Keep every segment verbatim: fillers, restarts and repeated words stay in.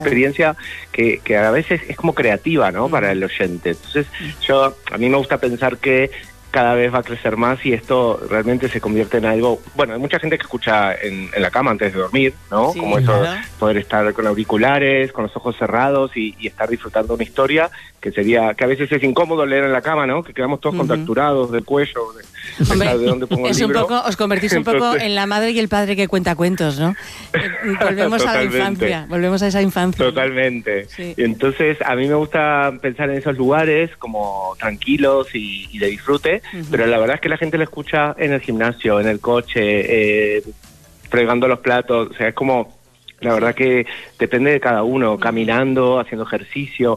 experiencia que, que a veces es como creativa, ¿no? Para el oyente. Entonces, yo, a mí me gusta pensar que cada vez va a crecer más y esto realmente se convierte en algo... Bueno, hay mucha gente que escucha en, en la cama antes de dormir, ¿no? Sí, como eso, claro. Poder estar con auriculares, con los ojos cerrados y, y estar disfrutando una historia que sería... Que a veces es incómodo leer en la cama, ¿no? Que quedamos todos uh-huh. contracturados del cuello, de, Hombre, de dónde pongo el es libro. Un poco, os convertís un poco Entonces... en la madre y el padre que cuenta cuentos, ¿no? Volvemos a la infancia, volvemos a esa infancia. Totalmente. Sí. Y entonces, a mí me gusta pensar en esos lugares como tranquilos y, y de disfrute, uh-huh. pero la verdad es que la gente lo escucha en el gimnasio, en el coche, eh, fregando los platos, o sea, es como, la verdad que depende de cada uno, uh-huh. caminando, haciendo ejercicio,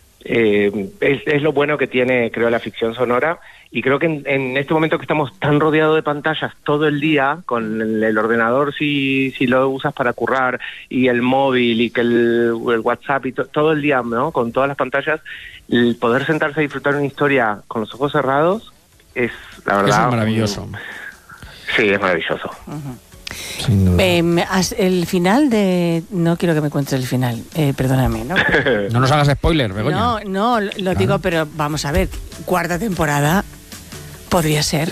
eh, es, es lo bueno que tiene, creo, la ficción sonora. Y creo que en, en este momento que estamos tan rodeados de pantallas todo el día, con el, el ordenador si, si lo usas para currar, y el móvil, y que el, el WhatsApp, y to, todo el día, ¿no? Con todas las pantallas, el poder sentarse a disfrutar una historia con los ojos cerrados es, la verdad... Eso es maravilloso. Un, sí, es maravilloso. Uh-huh. Eh, el final de... No quiero que me cuentes el final, eh, perdóname, ¿no? No nos hagas spoiler, Begoña. No, no, lo claro. digo, pero vamos a ver, cuarta temporada... Podría ser.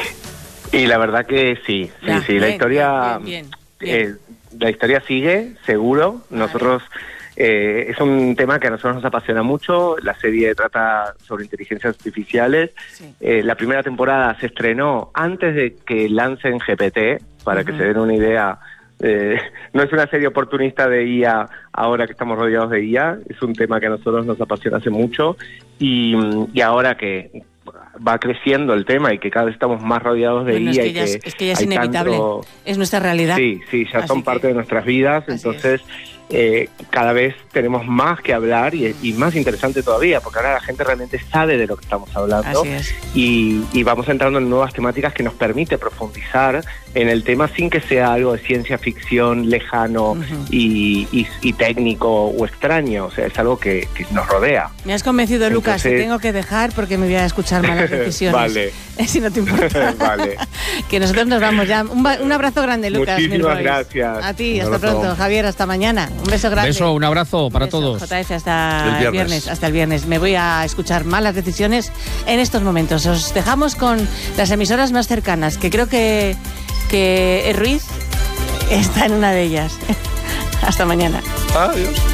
Y la verdad que sí, sí, ya, sí. Bien, la historia, bien, bien, bien. Eh, la historia sigue, seguro. Vale. Nosotros eh, es un tema que a nosotros nos apasiona mucho. La serie trata sobre inteligencias artificiales. Sí. Eh, la primera temporada se estrenó antes de que lancen G P T, para uh-huh. que se den una idea. Eh, no es una serie oportunista de I A ahora que estamos rodeados de I A. Es un tema que a nosotros nos apasiona hace mucho y, y ahora que va creciendo el tema y que cada vez estamos más rodeados de bueno, I A. Es que, ya, y que es, es que ya es inevitable, tanto... es nuestra realidad. Sí, sí, ya Así son que... parte de nuestras vidas, entonces eh, cada vez tenemos más que hablar y, y más interesante todavía, porque ahora la gente realmente sabe de lo que estamos hablando. Así es. y, y vamos entrando en nuevas temáticas que nos permite profundizar en el tema sin que sea algo de ciencia ficción lejano uh-huh. y, y, y técnico o extraño, o sea, es algo que, que nos rodea. Me has convencido, Lucas, Entonces... te tengo que dejar porque me voy a escuchar malas decisiones. Vale. Si no te importa. Vale. Que nosotros nos vamos ya. Un, ba- un abrazo grande, Lucas. Muchísimas gracias. A ti, hasta pronto. Javier, hasta mañana. Un beso grande. Beso, un abrazo para un beso. todos. J F, hasta el viernes. el viernes. Hasta el viernes. Me voy a escuchar malas decisiones en estos momentos. Os dejamos con las emisoras más cercanas, que creo que, que Ruiz está en una de ellas. Hasta mañana. Adiós.